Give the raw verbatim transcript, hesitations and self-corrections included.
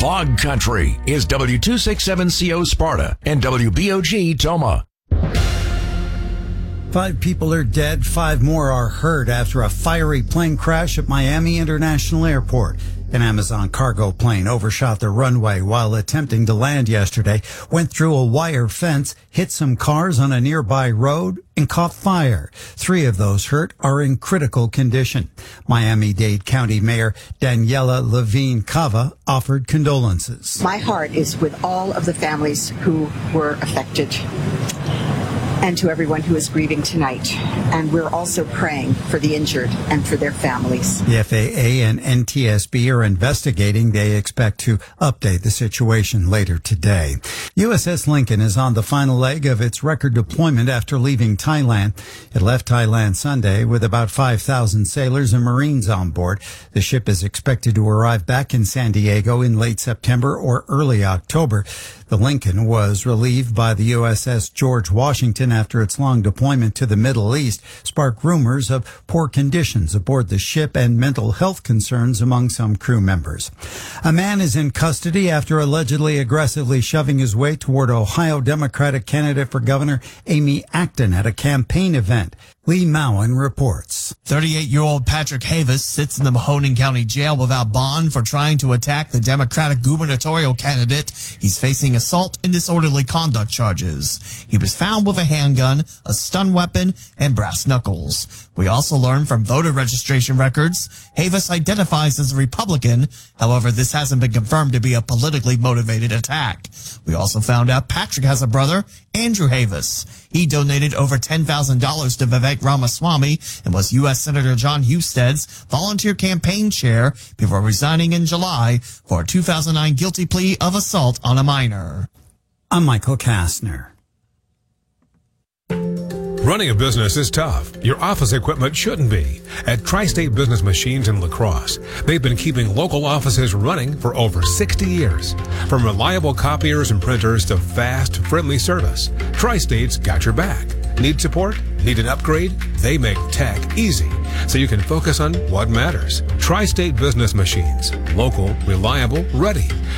Fog Country is W two sixty-seven C O Sparta and W B O G Toma. Five people are dead, five more are hurt after a fiery plane crash at Miami International Airport. An Amazon cargo plane overshot the runway while attempting to land yesterday, went through a wire fence, hit some cars on a nearby road, and caught fire. Three of those hurt are in critical condition. Miami-Dade County Mayor Daniela Levine Cava offered condolences. My heart is with all of the families who were affected, and to everyone who is grieving tonight. And we're also praying for the injured and for their families. The F A A and N T S B are investigating. They expect to update the situation later today. U S S Lincoln is on the final leg of its record deployment after leaving Thailand. It left Thailand Sunday with about five thousand sailors and Marines on board. The ship is expected to arrive back in San Diego in late September or early October. The Lincoln was relieved by the U S S George Washington after its long deployment to the Middle East sparked rumors of poor conditions aboard the ship and mental health concerns among some crew members. A man is in custody after allegedly aggressively shoving his way toward Ohio Democratic candidate for governor Amy Acton at a campaign event. Lee Mowen reports. thirty-eight-year-old Patrick Havis sits in the Mahoning County Jail without bond for trying to attack the Democratic gubernatorial candidate. He's facing assault and disorderly conduct charges. He was found with a handgun, a stun weapon, and brass knuckles. We also learned from voter registration records, Havis identifies as a Republican. However, this hasn't been confirmed to be a politically motivated attack. We also found out Patrick has a brother, Andrew Havis. He donated over ten thousand dollars to Vivek Ramaswamy and was U S Senator John Husted's volunteer campaign chair before resigning in July for a two thousand nine guilty plea of assault on a minor. I'm Michael Kastner. Running a business is tough. Your office equipment shouldn't be. At Tri-State Business Machines in La Crosse, they've been keeping local offices running for over sixty years. From reliable copiers and printers to fast, friendly service, Tri-State's got your back. Need support? Need an upgrade? They make tech easy, so you can focus on what matters. Tri-State Business Machines. Local, reliable, ready.